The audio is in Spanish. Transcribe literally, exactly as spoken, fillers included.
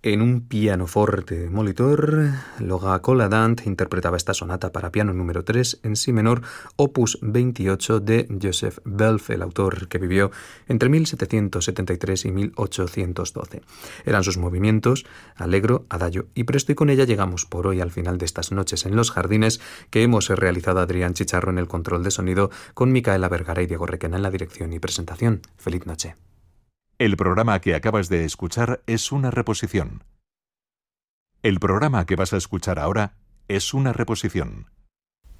En un pianoforte molitor, Loga Colladant interpretaba esta sonata para piano número tres en si menor, opus veintiocho de Joseph Belf, el autor que vivió entre mil setecientos setenta y tres y mil ochocientos doce. Eran sus movimientos allegro, adagio y presto, y con ella llegamos por hoy al final de estas noches en los jardines que hemos realizado Adrián Chicharro en el control de sonido, con Micaela Vergara y Diego Requena en la dirección y presentación. Feliz noche. El programa que acabas de escuchar es una reposición. El programa que vas a escuchar ahora es una reposición.